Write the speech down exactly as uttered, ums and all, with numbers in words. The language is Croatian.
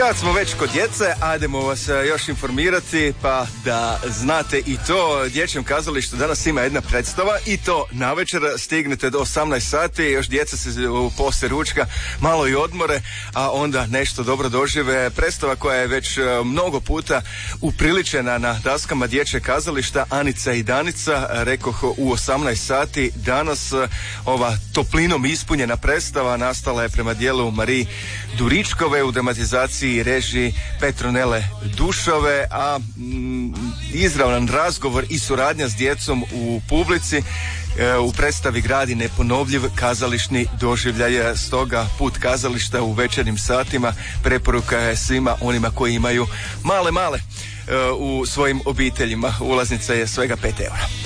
Kad smo već kod djece, ajdemo vas još informirati, pa da znate i to, dječjem kazalištu danas ima jedna predstava i to navečer, stignete do osamnaest sati, još djeca se poslije ručka malo i odmore, a onda nešto dobro dožive. Predstava koja je već mnogo puta upriličena na daskama dječjeg kazališta, Anica i Danica, rekoh u osamnaest sati. Danas ova toplinom ispunjena predstava nastala je prema dijelu Mariji Duričkove u dramatizaciji i režiji Petronele Dušove, a mm, izravan razgovor i suradnja s djecom u publici e, u predstavi gradi neponovljiv kazališni doživljaj. Stoga put kazališta u večernjim satima preporuka je svima onima koji imaju male male e, u svojim obiteljima. Ulaznica je svega pet eura.